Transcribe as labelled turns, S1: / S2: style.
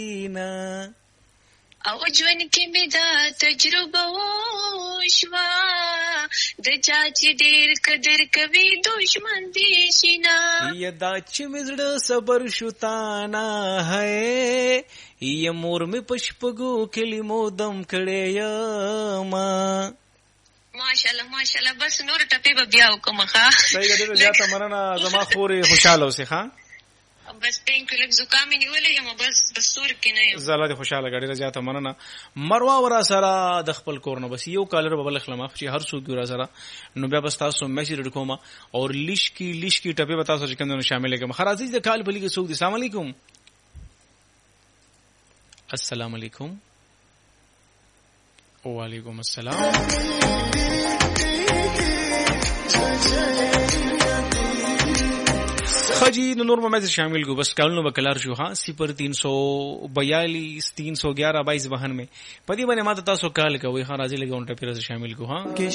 S1: او ژوند کې مې دا تجربه وشوه د چا چې ډېر قدر کوي دشمن دې شي نه
S2: یدا چې مې زړه صبر شو تانا ہے یا مور مې پشپګو کلمو دم کړې یما
S1: ماشاءالله ماشاءالله بس نور ټپې به بیا وکم ښه
S2: صحیح ډېر زیاته مننه زما خورې خوشاله اوسې ښه
S1: بس ټینک لک زکام نیولې یم بس سور کې نه یم
S2: زاله دې خوشاله ډېر زیاته مننه مروه ورا سره د خپل کور نه بس یو کالر ببل خلما چې هر څوک ورا سره نو بیا بس تاسو میسج ورکوما اور لیش کی ټپې بتا تاسو چې کوم شامل کړم خرازي د کال بلی کې څوک دي السلام علیکم السلام علیکم وعلیکم السلام خجی نور میں شامل کو بس کالنو بکلار جو ہاں 0342 311 22 میں پدی بنے ماتا تاسو کال کا وہی ہاں راضی لگا ان ٹپیرا سے شامل کو ہاں